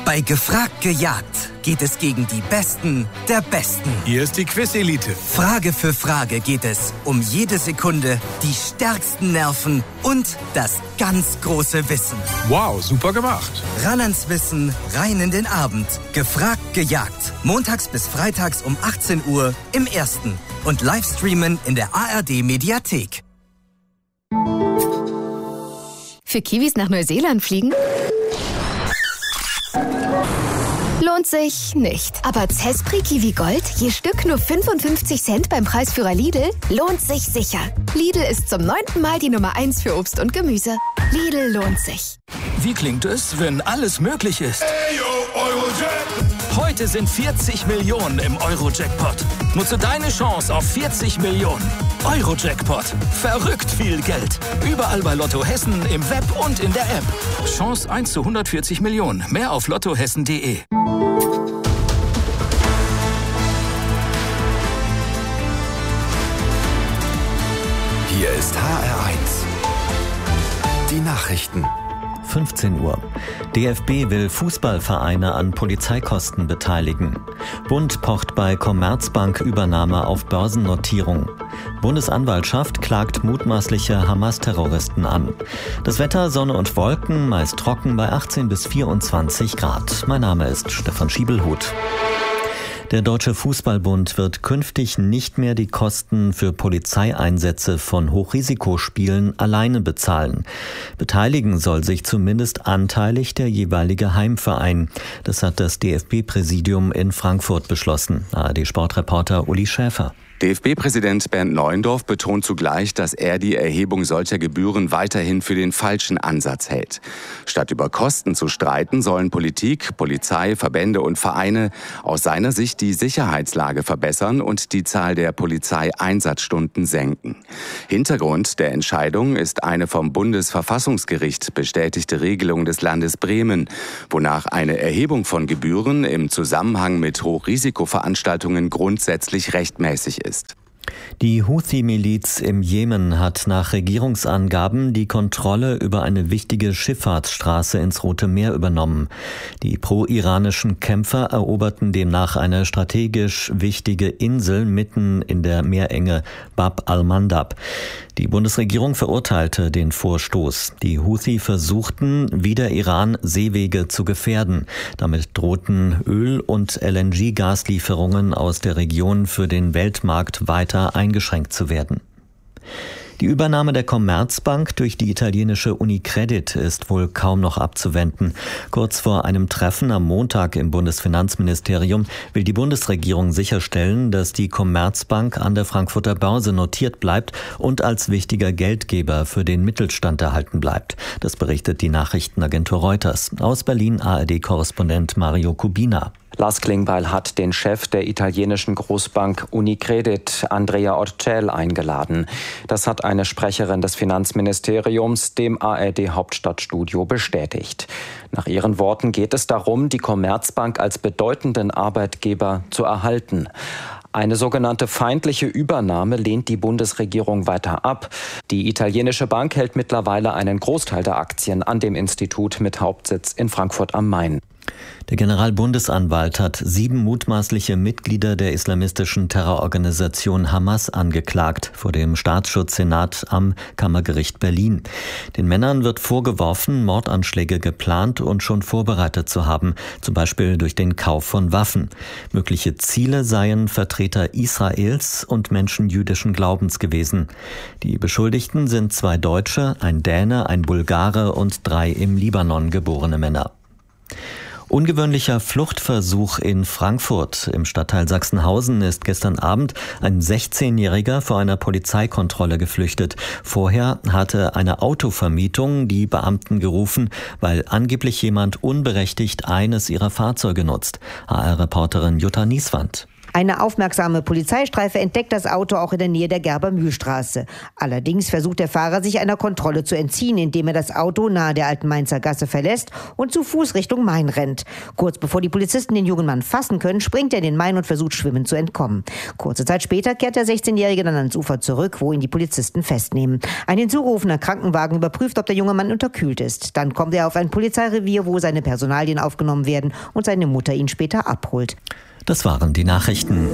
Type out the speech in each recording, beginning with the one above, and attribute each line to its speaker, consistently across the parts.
Speaker 1: Bei Gefragt gejagt geht es gegen die Besten der Besten.
Speaker 2: Hier ist die Quiz-Elite.
Speaker 1: Frage für Frage geht es um jede Sekunde, die stärksten Nerven und das ganz große Wissen.
Speaker 2: Wow, super gemacht.
Speaker 1: Ran ans Wissen, rein in den Abend. Gefragt gejagt. Montags bis freitags um 18 Uhr im Ersten. Und Livestreamen in der ARD-Mediathek.
Speaker 3: Für Kiwis nach Neuseeland fliegen? Lohnt sich nicht. Aber Zespri Kiwi Gold, je Stück nur 55 Cent beim Preisführer Lidl, lohnt sich sicher. Lidl ist zum 9. Mal die Nummer 1 für Obst und Gemüse. Lidl lohnt sich.
Speaker 4: Wie klingt es, wenn alles möglich ist? Heute sind 40 Millionen im Euro-Jackpot. Nutze deine Chance auf 40 Millionen. Euro-Jackpot. Verrückt viel Geld. Überall bei Lotto Hessen, im Web und in der App. Chance 1 zu 140 Millionen. Mehr auf lottohessen.de.
Speaker 5: Hier ist HR1. Die Nachrichten.
Speaker 6: 15 Uhr. DFB will Fußballvereine an Polizeikosten beteiligen. Bund pocht bei Commerzbank Übernahme auf Börsennotierung. Bundesanwaltschaft klagt mutmaßliche Hamas-Terroristen an. Das Wetter, Sonne und Wolken, meist trocken bei 18 bis 24 Grad. Mein Name ist Stefan Schiebelhut. Der Deutsche Fußballbund wird künftig nicht mehr die Kosten für Polizeieinsätze von Hochrisikospielen alleine bezahlen. Beteiligen soll sich zumindest anteilig der jeweilige Heimverein. Das hat das DFB-Präsidium in Frankfurt beschlossen. ARD-Sportreporter Uli Schäfer.
Speaker 7: DFB-Präsident Bernd Neuendorf betont zugleich, dass er die Erhebung solcher Gebühren weiterhin für den falschen Ansatz hält. Statt über Kosten zu streiten, sollen Politik, Polizei, Verbände und Vereine aus seiner Sicht die Sicherheitslage verbessern und die Zahl der Polizeieinsatzstunden senken. Hintergrund der Entscheidung ist eine vom Bundesverfassungsgericht bestätigte Regelung des Landes Bremen, wonach eine Erhebung von Gebühren im Zusammenhang mit Hochrisikoveranstaltungen grundsätzlich rechtmäßig ist.
Speaker 6: Die Houthi-Miliz im Jemen hat nach Regierungsangaben die Kontrolle über eine wichtige Schifffahrtsstraße ins Rote Meer übernommen. Die pro-iranischen Kämpfer eroberten demnach eine strategisch wichtige Insel mitten in der Meerenge Bab al-Mandab. Die Bundesregierung verurteilte den Vorstoß. Die Houthi versuchten, wie der Iran, Seewege zu gefährden. Damit drohten Öl- und LNG-Gaslieferungen aus der Region für den Weltmarkt weiter eingeschränkt zu werden. Die Übernahme der Commerzbank durch die italienische Unicredit ist wohl kaum noch abzuwenden. Kurz vor einem Treffen am Montag im Bundesfinanzministerium will die Bundesregierung sicherstellen, dass die Commerzbank an der Frankfurter Börse notiert bleibt und als wichtiger Geldgeber für den Mittelstand erhalten bleibt. Das berichtet die Nachrichtenagentur Reuters. Aus Berlin ARD-Korrespondent Mario Kubina.
Speaker 8: Lars Klingbeil hat den Chef der italienischen Großbank Unicredit, Andrea Orcel, eingeladen. Das hat eine Sprecherin des Finanzministeriums dem ARD-Hauptstadtstudio bestätigt. Nach ihren Worten geht es darum, die Commerzbank als bedeutenden Arbeitgeber zu erhalten. Eine sogenannte feindliche Übernahme lehnt die Bundesregierung weiter ab. Die italienische Bank hält mittlerweile einen Großteil der Aktien an dem Institut mit Hauptsitz in Frankfurt am Main.
Speaker 6: Der Generalbundesanwalt hat 7 mutmaßliche Mitglieder der islamistischen Terrororganisation Hamas angeklagt vor dem Staatsschutzsenat am Kammergericht Berlin. Den Männern wird vorgeworfen, Mordanschläge geplant und schon vorbereitet zu haben, zum Beispiel durch den Kauf von Waffen. Mögliche Ziele seien Vertreter Israels und Menschen jüdischen Glaubens gewesen. Die Beschuldigten sind 2 Deutsche, ein Däne, ein Bulgare und 3 im Libanon geborene Männer. Ungewöhnlicher Fluchtversuch in Frankfurt. Im Stadtteil Sachsenhausen ist gestern Abend ein 16-Jähriger vor einer Polizeikontrolle geflüchtet. Vorher hatte eine Autovermietung die Beamten gerufen, weil angeblich jemand unberechtigt eines ihrer Fahrzeuge nutzt. HR-Reporterin Jutta Nieswand.
Speaker 9: Eine aufmerksame Polizeistreife entdeckt das Auto auch in der Nähe der Gerber-Mühl-Straße. Allerdings versucht der Fahrer, sich einer Kontrolle zu entziehen, indem er das Auto nahe der Alten Mainzer Gasse verlässt und zu Fuß Richtung Main rennt. Kurz bevor die Polizisten den jungen Mann fassen können, springt er in den Main und versucht schwimmend zu entkommen. Kurze Zeit später kehrt der 16-Jährige dann ans Ufer zurück, wo ihn die Polizisten festnehmen. Ein hinzugerufener Krankenwagen überprüft, ob der junge Mann unterkühlt ist. Dann kommt er auf ein Polizeirevier, wo seine Personalien aufgenommen werden und seine Mutter ihn später abholt.
Speaker 6: Das waren die Nachrichten.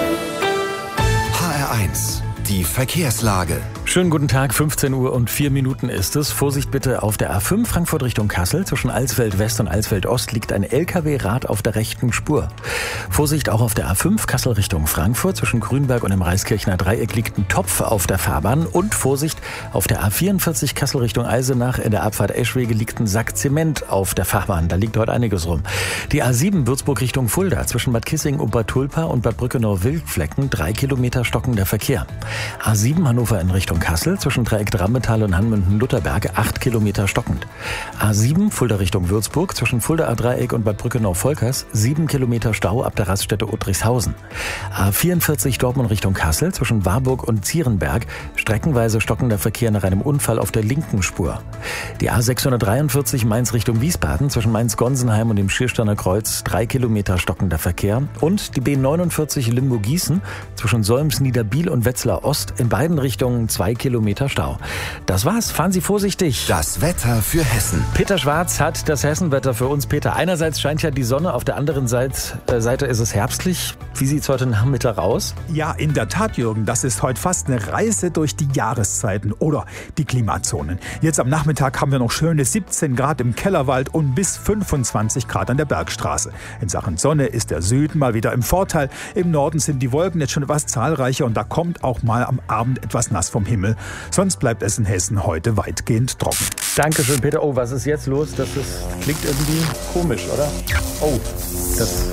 Speaker 5: HR1, die Verkehrslage.
Speaker 2: Schönen guten Tag, 15:04 ist es. Vorsicht bitte auf der A5 Frankfurt Richtung Kassel. Zwischen Alsfeld West und Alsfeld Ost liegt ein LKW-Rad auf der rechten Spur. Vorsicht auch auf der A5 Kassel Richtung Frankfurt. Zwischen Grünberg und dem Reiskirchner Dreieck liegt ein Topf auf der Fahrbahn. Und Vorsicht auf der A44 Kassel Richtung Eisenach. In der Abfahrt Eschwege liegt ein Sack Zement auf der Fahrbahn. Da liegt heute einiges rum. Die A7 Würzburg Richtung Fulda. Zwischen Bad Kissing und Bad Tulpa und Bad Brückenau-Wildflecken 3 Kilometer stockender Verkehr. A7 Hannover in Richtung Kassel, zwischen Dreieck Drammetal und Hanmünden-Lutherberge 8 Kilometer stockend. A7 Fulda Richtung Würzburg, zwischen Fuldaer Dreieck und Bad Brückenau-Volkers 7 Kilometer Stau ab der Raststätte Uttrichshausen. A44 Dortmund Richtung Kassel, zwischen Warburg und Zierenberg streckenweise stockender Verkehr nach einem Unfall auf der linken Spur. Die A643 Mainz Richtung Wiesbaden, zwischen Mainz-Gonsenheim und dem Schiersteiner Kreuz 3 Kilometer stockender Verkehr. Und die B49 Limburg-Gießen, zwischen Solms, Niederbiel und Wetzlar Ost in beiden Richtungen 2 Kilometer Stau. Das war's. Fahren Sie vorsichtig.
Speaker 5: Das Wetter für Hessen.
Speaker 2: Peter Schwarz hat das Hessenwetter für uns. Peter, einerseits scheint ja die Sonne, auf der anderen Seite ist es herbstlich. Wie sieht's heute Nachmittag aus?
Speaker 10: Ja, in der Tat, Jürgen. Das ist heute fast eine Reise durch die Jahreszeiten oder die Klimazonen. Jetzt am Nachmittag haben wir noch schöne 17 Grad im Kellerwald und bis 25 Grad an der Bergstraße. In Sachen Sonne ist der Süden mal wieder im Vorteil. Im Norden sind die Wolken jetzt schon etwas zahlreicher und da kommt auch mal am Abend etwas nass vom Himmel. Sonst bleibt es in Hessen heute weitgehend trocken.
Speaker 2: Dankeschön, Peter. Oh, was ist jetzt los? Klingt irgendwie komisch, oder? Oh, das...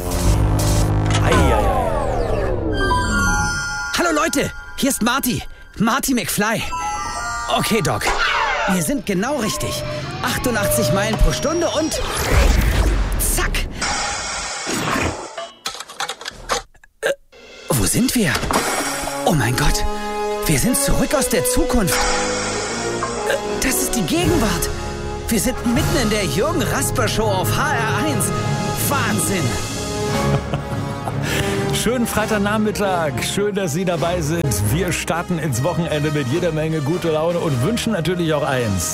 Speaker 1: Hallo Leute, hier ist Marty McFly. Okay, Doc, wir sind genau richtig. 88 Meilen pro Stunde und... zack! Wo sind wir? Oh mein Gott, wir sind zurück aus der Zukunft. Das ist die Gegenwart. Wir sind mitten in der Jürgen Rasper Show auf HR1. Wahnsinn!
Speaker 2: Schönen Freitagnachmittag. Schön, dass Sie dabei sind. Wir starten ins Wochenende mit jeder Menge gute Laune und wünschen natürlich auch eins.